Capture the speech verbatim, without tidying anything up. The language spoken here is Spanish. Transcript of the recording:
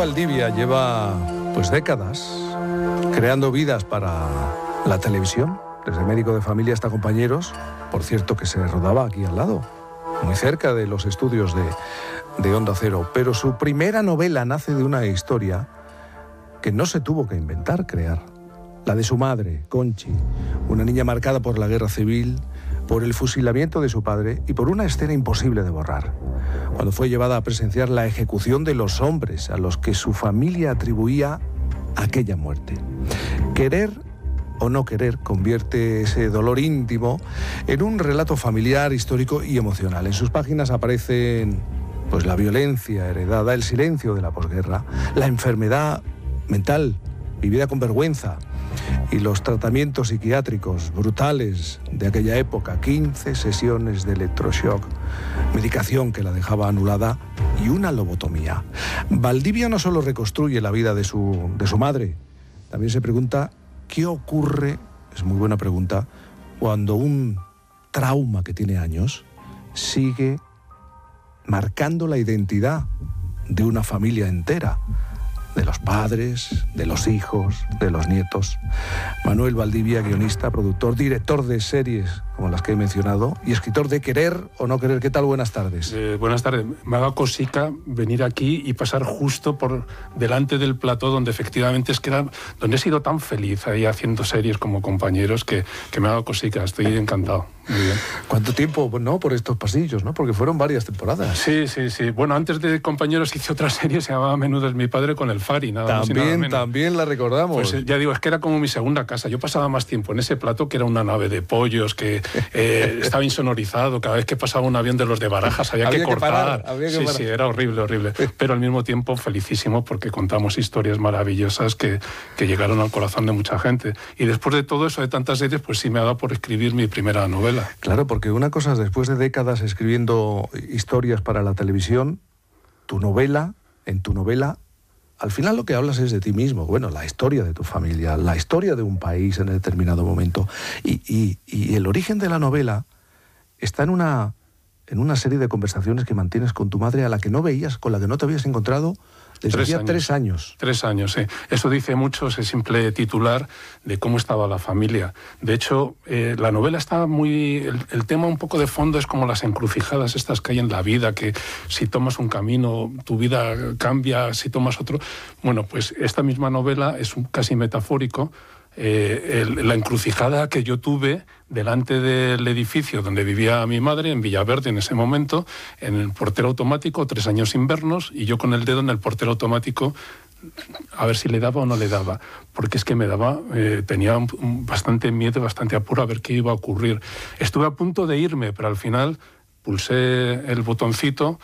Valdivia lleva pues décadas creando vidas para la televisión, desde médico de familia hasta compañeros, por cierto que se rodaba aquí al lado, muy cerca de los estudios de, de Onda Cero, pero su primera novela nace de una historia que no se tuvo que inventar, crear, la de su madre, Conchi, una niña marcada por la guerra civil, por el fusilamiento de su padre y por una escena imposible de borrar, cuando fue llevada a presenciar la ejecución de los hombres a los que su familia atribuía aquella muerte. Querer o no querer convierte ese dolor íntimo en un relato familiar, histórico y emocional. En sus páginas aparecen pues la violencia heredada, el silencio de la posguerra, la enfermedad mental vivida con vergüenza y los tratamientos psiquiátricos brutales de aquella época, quince sesiones de electroshock, medicación que la dejaba anulada y una lobotomía. Valdivia no solo reconstruye la vida de su, de su madre, también se pregunta qué ocurre, es muy buena pregunta, cuando un trauma que tiene años sigue marcando la identidad de una familia entera, de los padres, de los hijos, de los nietos. Manuel Valdivia, guionista, productor, director de series como las que he mencionado y escritor de Querer o no querer. ¿Qué tal? Buenas tardes. Eh, buenas tardes. Me haga cosica venir aquí y pasar justo por delante del plató donde efectivamente es que era, donde he sido tan feliz ahí haciendo series como compañeros que, que me haga cosica. Estoy encantado. Muy bien. ¿Cuánto tiempo, no, por estos pasillos, no? Porque fueron varias temporadas. Sí, sí, sí. Bueno, antes de compañeros hice otra serie, se llamaba Menudo es mi padre, con el Fari, nada más y nada También, menos. también la recordamos. Pues eh, ya digo, es que era como mi segunda casa. Yo pasaba más tiempo en ese plató, que era una nave de pollos, que eh, estaba insonorizado. Cada vez que pasaba un avión de los de Barajas había, había que, que cortar. Parar, había que sí, parar. sí, era horrible, horrible. Pero al mismo tiempo felicísimo porque contamos historias maravillosas que, que llegaron al corazón de mucha gente. Y después de todo eso, de tantas series, pues sí me ha dado por escribir mi primera novela. Claro, porque una cosa es, después de décadas escribiendo historias para la televisión, tu novela, en tu novela, al final lo que hablas es de ti mismo, bueno, la historia de tu familia, la historia de un país en determinado momento. Y, y, y el origen de la novela está en una, en una serie de conversaciones que mantienes con tu madre a la que no veías, con la que no te habías encontrado desde Tres hacía años. tres años. Tres años, sí. Eso dice mucho, ese simple titular de cómo estaba la familia. De hecho, eh, la novela está muy... El, el tema un poco de fondo es como las encrucijadas estas que hay en la vida, que si tomas un camino, tu vida cambia, si tomas otro... Bueno, pues esta misma novela es un, casi metafórico. Eh, el, la encrucijada que yo tuve delante del edificio donde vivía mi madre, en Villaverde en ese momento, en el portero automático, tres años invernos, y yo con el dedo en el portero automático a ver si le daba o no le daba, porque es que me daba, eh, tenía un, un, bastante miedo, bastante apuro a ver qué iba a ocurrir. Estuve a punto de irme, pero al final pulsé el botoncito